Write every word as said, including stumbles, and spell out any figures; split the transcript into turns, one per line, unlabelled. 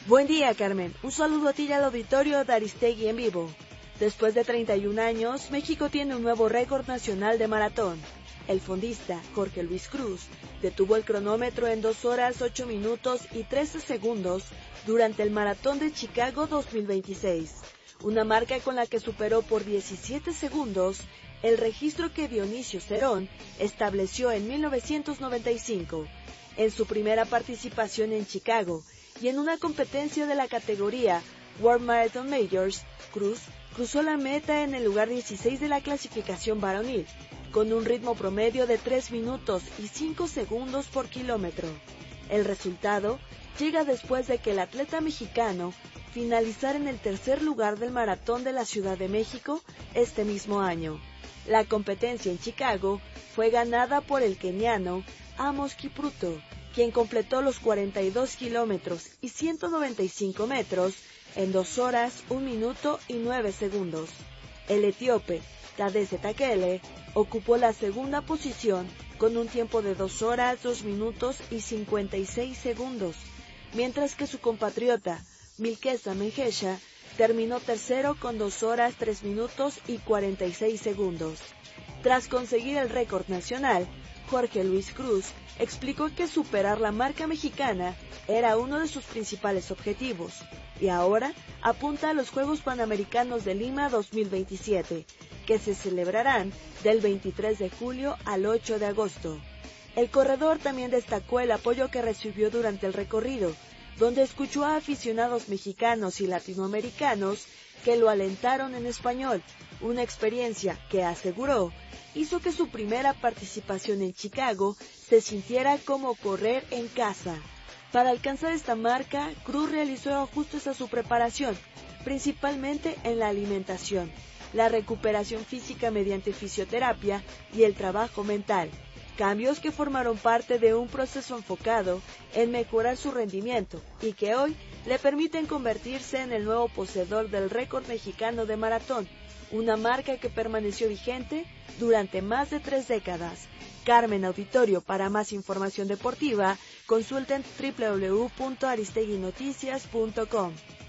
Buen día, Carmen. Un saludo a ti y al auditorio de Aristegui en vivo. Después de treinta y un años, México tiene un nuevo récord nacional de maratón. El fondista Jorge Luis Cruz detuvo el cronómetro en dos horas ocho minutos y trece segundos durante el Maratón de Chicago dos mil veintiséis, una marca con la que superó por diecisiete segundos el registro que Dionisio Cerón estableció en mil novecientos noventa y cinco, en su primera participación en Chicago, y en una competencia de la categoría World Marathon Majors. Cruz cruzó la meta en el lugar dieciséis de la clasificación varonil, con un ritmo promedio de tres minutos y cinco segundos por kilómetro. El resultado llega después de que el atleta mexicano finalizara en el tercer lugar del Maratón de la Ciudad de México este mismo año. La competencia en Chicago fue ganada por el keniano Amos Kipruto, quien completó los cuarenta y dos kilómetros y ciento noventa y cinco metros en dos horas, un minuto y nueve segundos. El etíope Tadesse Takele ocupó la segunda posición con un tiempo de dos horas, dos minutos y cincuenta y seis segundos, mientras que su compatriota Milkesa Mengesha terminó tercero con dos horas, tres minutos y cuarenta y seis segundos. Tras conseguir el récord nacional, Jorge Luis Cruz explicó que superar la marca mexicana era uno de sus principales objetivos y ahora apunta a los Juegos Panamericanos de Lima dos mil veintisiete, que se celebrarán del veintitrés de julio al ocho de agosto. El corredor también destacó el apoyo que recibió durante el recorrido, donde escuchó a aficionados mexicanos y latinoamericanos que lo alentaron en español, una experiencia que, aseguró, hizo que su primera participación en Chicago se sintiera como correr en casa. Para alcanzar esta marca, Cruz realizó ajustes a su preparación, principalmente en la alimentación, la recuperación física mediante fisioterapia y el trabajo mental, cambios que formaron parte de un proceso enfocado en mejorar su rendimiento y que hoy le permiten convertirse en el nuevo poseedor del récord mexicano de maratón, una marca que permaneció vigente durante más de tres décadas. Carmen, auditorio, para más información deportiva, consulten doble u doble u doble u punto aristegui noticias punto com.